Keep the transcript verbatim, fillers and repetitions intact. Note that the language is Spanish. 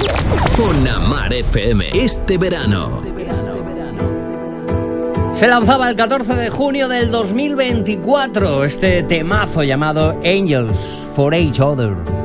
Una Mar F M este verano. Se lanzaba el catorce de junio del dos mil veinticuatro este temazo llamado Angels for Each Other.